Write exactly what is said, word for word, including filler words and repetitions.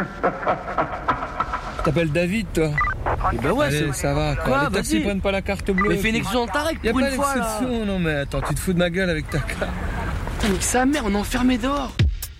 T'appelles David, toi? Eh ben ouais, allez, ça va. Quoi. Quoi, les taxis vas-y. prennent pas la carte bleue. Mais fais une exception dans ta règle Y'a pour pas une fois là. d'exception, non mais attends, tu te fous de ma gueule avec ta carte. Putain, mais sa mère, on est enfermé dehors.